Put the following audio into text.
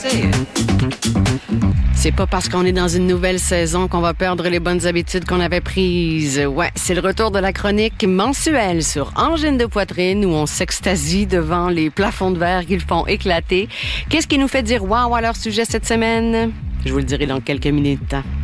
C'est pas parce qu'on est dans une nouvelle saison qu'on va perdre les bonnes habitudes qu'on avait prises. Ouais, c'est le retour de la chronique mensuelle sur Angine de poitrine où on s'extasie devant les plafonds de verre qu'ils font éclater. Qu'est-ce qui nous fait dire wow à leur sujet cette semaine? Je vous le dirai dans quelques minutes.